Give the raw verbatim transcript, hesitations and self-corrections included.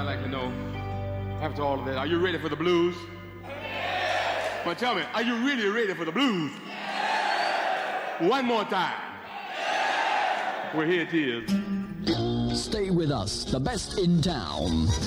I'd like to know, after all of that, are you ready for the blues? Well, tell me, are you really ready for the blues? One more time. Well, here it is. Stay with us, the best in town.